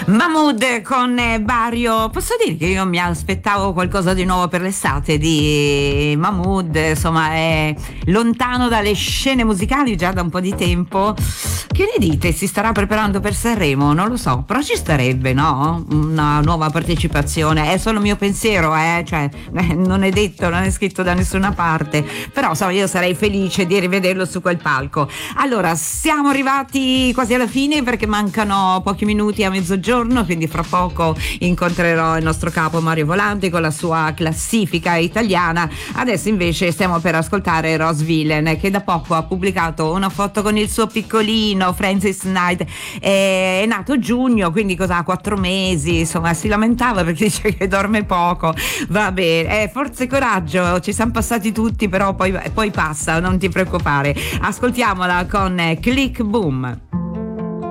Mahmood con Bario. Posso dire che io mi aspettavo qualcosa di nuovo per l'estate di Mahmood, insomma è lontano dalle scene musicali già da un po' di tempo. Che ne dite? Si starà preparando per Sanremo? Non lo so, però ci starebbe, no? Una nuova partecipazione, è solo mio pensiero, cioè non è detto, non è scritto da nessuna parte, però insomma io sarei felice di rivederlo su quel palco. Allora, siamo arrivati quasi alla fine perché mancano pochi minuti a mezzogiorno, quindi fra poco incontrerò il nostro capo Mario Volanti con la sua classifica italiana. Adesso invece stiamo per ascoltare Ross Villain, che da poco ha pubblicato una foto con il suo piccolino Francis Knight. È nato a giugno, quindi cosa ha 4 mesi, insomma si lamentava perché dice che dorme poco. Va bene, forza e coraggio, ci siamo passati tutti, però poi passa, non ti preoccupare. Ascoltiamola con Click Boom.